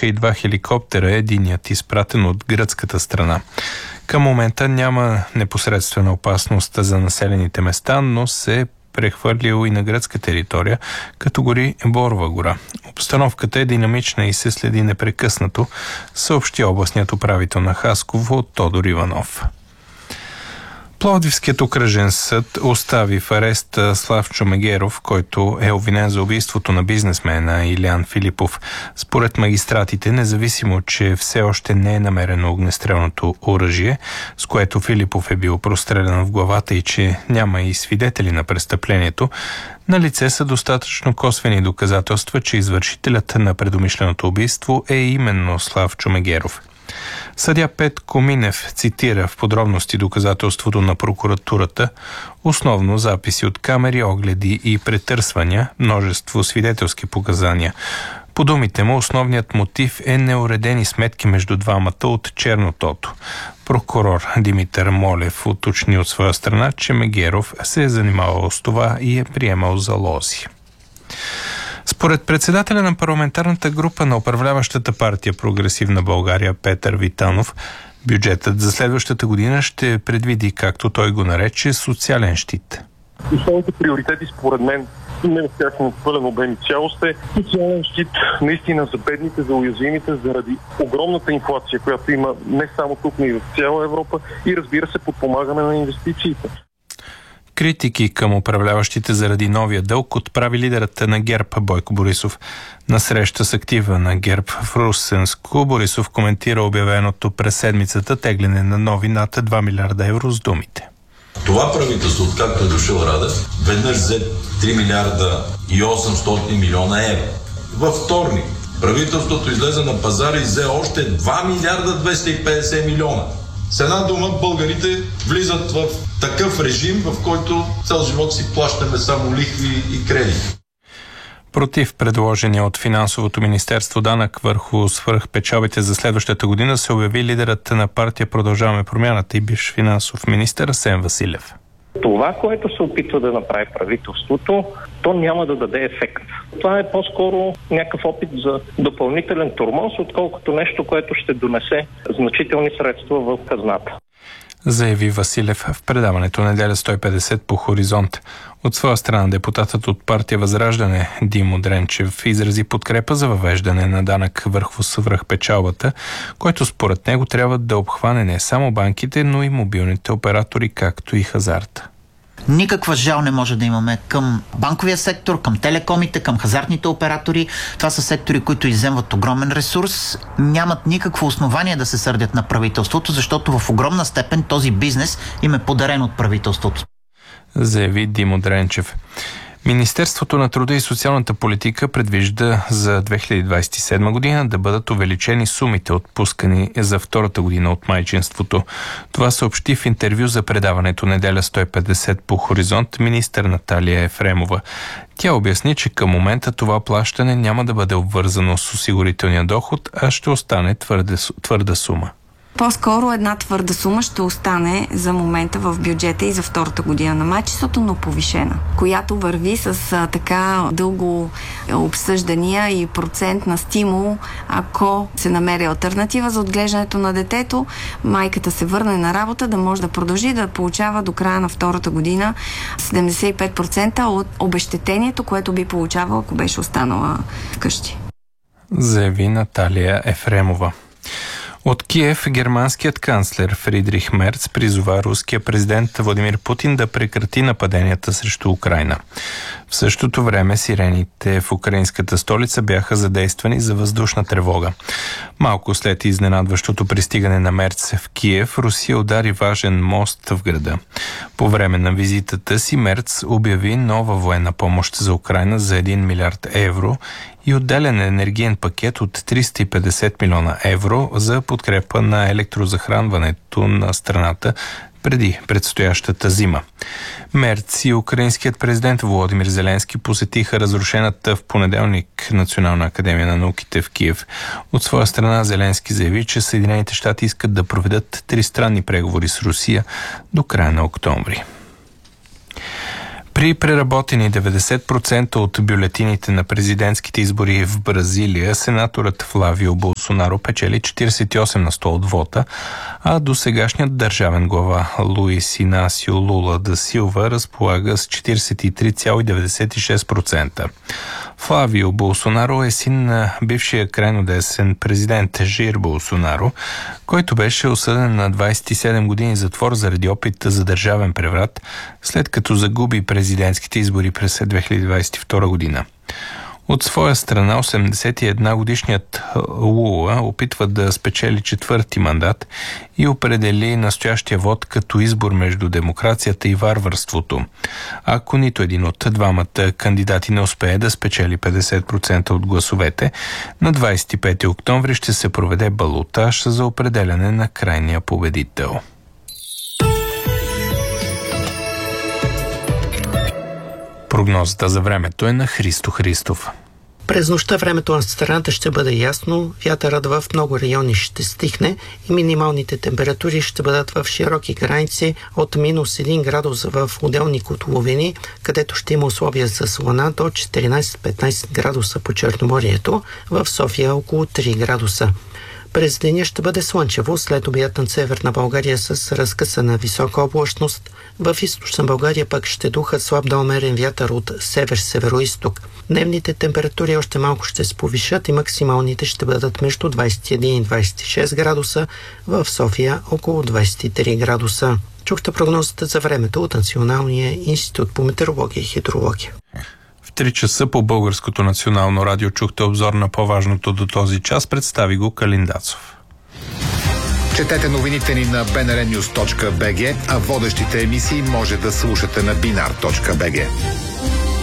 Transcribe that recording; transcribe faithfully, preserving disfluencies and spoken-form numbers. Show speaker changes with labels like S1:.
S1: и два хеликоптера, единият изпратен от гръцката страна. Към момента няма непосредствена опасност за населените места, но се прехвърлил и на гръцка територия, като гори Борова гора. Обстановката е динамична и се следи непрекъснато, съобщи областният управител на Хасково Тодор Иванов. Пловдивският окръжен съд остави в арест Славчо Мегеров, който е обвинен за убийството на бизнесмена Илиян Филипов. Според магистратите, независимо, че все още не е намерено огнестрелното оръжие, с което Филипов е бил прострелян в главата и че няма и свидетели на престъплението, налице са достатъчно косвени доказателства, че извършителят на предумишленото убийство е именно Славчо Мегеров. Съдия Петко Минев цитира в подробности доказателството на прокуратурата, основно записи от камери, огледи и претърсвания, множество свидетелски показания. По думите му, основният мотив е неуредени сметки между двамата от чернотото. Прокурор Димитър Молев уточни от своя страна, че Мегеров се е занимавал с това и е приемал залози. Според председателя на парламентарната група на управляващата партия Прогресивна България Петър Витанов, бюджетът за следващата година ще предвиди, както той го нарече, социален щит.
S2: Основните приоритети според мен, не в тяхно пълен обем и цялост, е социален щит наистина за бедните, за уязвимите, заради огромната инфлация, която има не само тук, но и в цяла Европа, и разбира се подпомагане на инвестициите.
S1: Критики към управляващите заради новия дълг отправи лидерът на ГЕРБ Бойко Борисов. На среща с актива на ГЕРБ в Русенско Борисов коментира обявеното през седмицата тегляне на нови над два милиарда евро с думите.
S3: Това правителство, откакто е дошъл Радев, веднъж взе три милиарда и осемстотин милиона евро. Във вторник правителството излезе на пазара и взе още два милиарда двеста и петдесет милиона. С една дума, българите влизат в такъв режим, в който цял живот си плащаме само лихви и кредити.
S1: Против предложения от Финансовото министерство данък върху свръхпечалбите за следващата година се обяви лидерът на партия Продължаваме промяната и бивш финансов министър Асен Василев.
S4: Това, което се опитва да направи правителството, то няма да даде ефект. Това е по-скоро някакъв опит за допълнителен тормоз, отколкото нещо, което ще донесе значителни средства в хазната.
S1: Заяви Василев в предаването Неделя сто и петдесет по Хоризонт. От своя страна депутатът от партия Възраждане Димо Дренчев изрази подкрепа за въвеждане на данък върху свръхпечалбата, който според него трябва да обхване не само банките, но и мобилните оператори, както и хазарта.
S5: Никаква жал не може да имаме към банковия сектор, към телекомите, към хазартните оператори. Това са сектори, които изземват огромен ресурс. Нямат никакво основание да се сърдят на правителството, защото в огромна степен този бизнес им е подарен от правителството. Заяви Димо Дренчев. Министерството на труда и социалната политика предвижда за две хиляди двадесет и седма година да бъдат увеличени сумите, отпускани за втората година от майчинството. Това съобщи в интервю за предаването Неделя сто и петдесет по Хоризонт министър Наталия Ефремова. Тя обясни, че към момента това плащане няма да бъде обвързано с осигурителния доход, а ще остане твърде, твърда сума.
S6: По-скоро една твърда сума ще остане за момента в бюджета и за втората година на майчинството, но повишена, която върви с а, така дълго обсъждания и процент на стимул, ако се намери алтернатива за отглеждането на детето, майката се върне на работа, да може да продължи да получава до края на втората година седемдесет и пет процента от обезщетението, което би получавала, ако беше останала вкъщи.
S1: Заяви Наталия Ефремова. От Киев германският канцлер Фридрих Мерц призова руския президент Владимир Путин да прекрати нападенията срещу Украйна. В същото време сирените в украинската столица бяха задействани за въздушна тревога. Малко след изненадващото пристигане на Мерц в Киев, Русия удари важен мост в града. По време на визитата си Мерц обяви нова военна помощ за Украйна за един милиард евро и отделен енергиен пакет от триста и петдесет милиона евро за подкрепа на електрозахранването на страната преди предстоящата зима. Мерц и украинският президент Володимир Зеленски посетиха разрушената в понеделник Национална академия на науките в Киев. От своя страна Зеленски заяви, че Съединените щати искат да проведат тристранни преговори с Русия до края на октомври. При преработени деветдесет процента от бюлетините на президентските избори в Бразилия, сенаторът Флавио Болсонаро печели четиридесет и осем на сто от вота, а досегашният държавен глава Луис Инасио Лула да Силва разполага с четиридесет и три цяло деветдесет и шест процента. Флавио Болсонаро е син на бившия крайнодесен президент Жир Болсонаро, който беше осъден на двадесет и седем години затвор заради опит за държавен преврат, след като загуби президентските избори през две хиляди двадесет и втора година. От своя страна осемдесет и една годишният Лула опитва да спечели четвърти мандат и определи настоящия вод като избор между демокрацията и варварството. Ако нито един от двамата кандидати не успее да спечели петдесет процента от гласовете, на двадесет и пети октомври ще се проведе балотаж за определяне на крайния победител. Прогнозата за времето е на Христо Христов.
S7: През нощта времето на страната ще бъде ясно, вятърът в много райони ще стихне и минималните температури ще бъдат в широки граници от минус един градус в отделни котловини, където ще има условия за слана до четиринадесет-петнадесет градуса по Черноморието, в София около три градуса. През деня ще бъде слънчево, след обяд на северна България с разкъсана висока облачност. В източна България пък ще духа слаб до умерен вятър от север-североизток. Дневните температури още малко ще се повишат и максималните ще бъдат между двадесет и един и двадесет и шест градуса, в София около двадесет и три градуса. Чухте прогнозата за времето от Националния институт по метеорология и хидрология.
S1: В три часа по Българското национално радио чухте обзор на по-важното до този час. Представи го Калин Дацов.
S8: Четете новините ни на би ен ар нюз точка би джи, а водещите емисии може да слушате на бинар точка би джи.